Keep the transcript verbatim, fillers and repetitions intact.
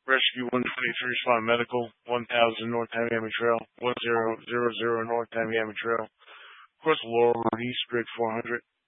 Rescue one twenty-three, Respond Medical, one thousand North Tamiami Trail, one zero zero zero North Tamiami Trail. Of course, Laurel Road East, Brig four hundred.